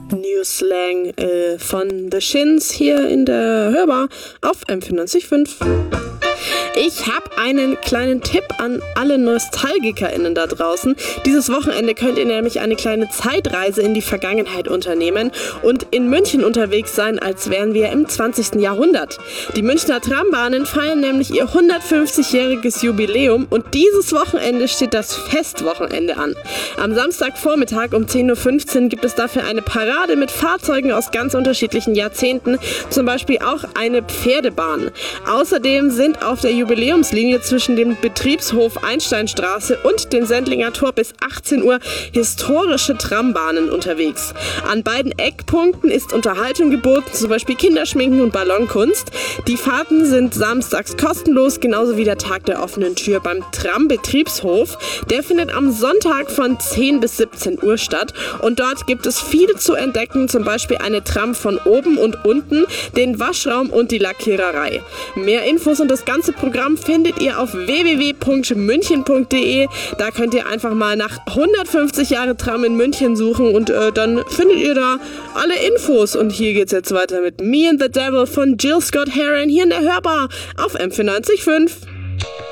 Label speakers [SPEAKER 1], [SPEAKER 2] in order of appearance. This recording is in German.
[SPEAKER 1] New Slang von The Shins hier in der Hörbar auf M94.5. Ich habe einen kleinen Tipp an alle NostalgikerInnen da draußen. Dieses Wochenende könnt ihr nämlich eine kleine Zeitreise in die Vergangenheit unternehmen und in München unterwegs sein, als wären wir im 20. Jahrhundert. Die Münchner Trambahnen feiern nämlich ihr 150-jähriges Jubiläum und dieses Wochenende steht das Festwochenende an. Am Samstagvormittag um 10.15 Uhr gibt es dafür eine Parade mit Fahrzeugen aus ganz unterschiedlichen Jahrzehnten, zum Beispiel auch eine Pferdebahn. Außerdem sind auf der Jubiläumslinie zwischen dem Betriebshof Einsteinstraße und dem Sendlinger Tor bis 18 Uhr historische Trambahnen unterwegs. An beiden Eckpunkten ist Unterhaltung geboten, zum Beispiel Kinderschminken und Ballonkunst. Die Fahrten sind samstags kostenlos, genauso wie der Tag der offenen Tür beim Trambetriebshof. Der findet am Sonntag von 10 bis 17 Uhr statt und dort gibt es viel zu entdecken, zum Beispiel eine Tram von oben und unten, den Waschraum und die Lackiererei. Mehr Infos und das ganze Programm findet ihr auf www.münchen.de. Da könnt ihr einfach mal nach 150 Jahre Tram in München suchen und dann findet ihr da alle Infos. Und hier geht's jetzt weiter mit Me and the Devil von Jill Scott Heron hier in der Hörbar auf M94.5.